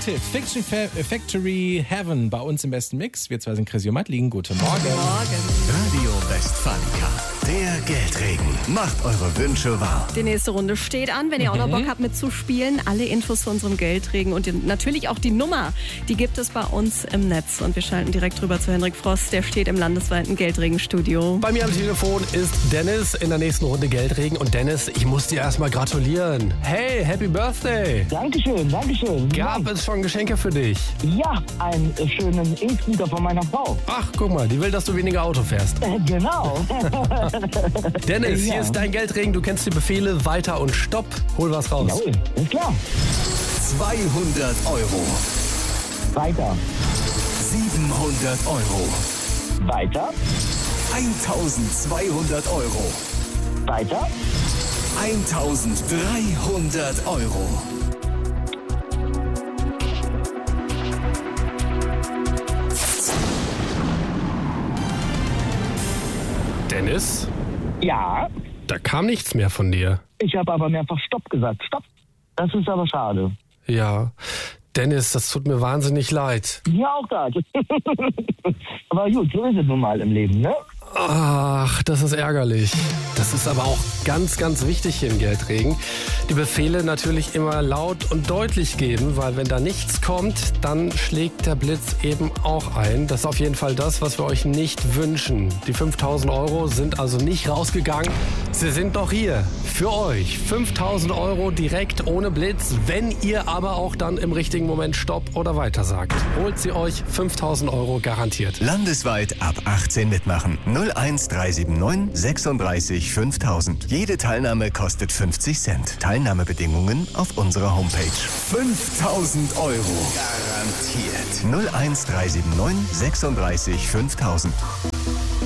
Kulthit, Fiction Factory Heaven bei uns im besten Mix. Wir zwei sind Chrissy und Madeline. Guten Morgen. Radio Westfalica, der Geldregen. Macht eure Wünsche wahr. Die nächste Runde steht an. Wenn ihr auch noch Bock habt mitzuspielen, alle Infos zu unserem Geldregen und natürlich auch die Nummer, die gibt es bei uns im Netz. Und wir schalten direkt rüber zu Henrik Frost, der steht im landesweiten Geldregenstudio. Bei mir am Telefon ist Dennis in der nächsten Runde Geldregen. Und Dennis, ich muss dir erstmal gratulieren. Hey, Happy Birthday! Dankeschön, Dankeschön. Gab es schon Geschenke für dich? Ja, einen schönen E-Scooter von meiner Frau. Ach, guck mal, die will, dass du weniger Auto fährst. Genau. Dennis, Ja. hier ist dein Geldregen. Du kennst die Befehle Weiter und Stopp. Hol was raus. Jawohl, ist klar. 200 Euro. Weiter, 700 Euro. weiter, 1200 Euro. weiter, 1300 Euro. Dennis, ja. da kam nichts mehr von dir. Ich habe aber mehrfach Stopp gesagt. Stopp. Das ist aber schade. Ja. Dennis, das tut mir wahnsinnig leid. Mir auch das. Aber gut, so ist es nun mal im Leben, ne? Ach, das ist ärgerlich. Das ist aber auch ganz, ganz wichtig hier im Geldregen. Die Befehle natürlich immer laut und deutlich geben, weil wenn da nichts kommt, dann schlägt der Blitz eben auch ein. Das ist auf jeden Fall das, was wir euch nicht wünschen. Die 5.000 Euro sind also nicht rausgegangen. Sie sind noch hier für euch. 5.000 Euro direkt ohne Blitz, wenn ihr aber auch dann im richtigen Moment Stopp oder Weiter sagt. Holt sie euch 5.000 Euro garantiert. Landesweit ab 18 mitmachen. 01379 36 5000. Jede Teilnahme kostet 50 Cent. Teilnahmebedingungen auf unserer Homepage. 5.000 Euro. Garantiert. 01379 36 5000.